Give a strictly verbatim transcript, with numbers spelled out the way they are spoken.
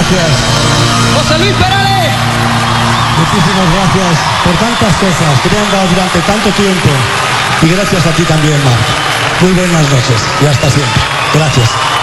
gracias. José Luis Perales. Muchísimas gracias por tantas cosas que me han dado durante tanto tiempo. Y gracias a ti también, Marc. Muy buenas noches y hasta siempre. Gracias.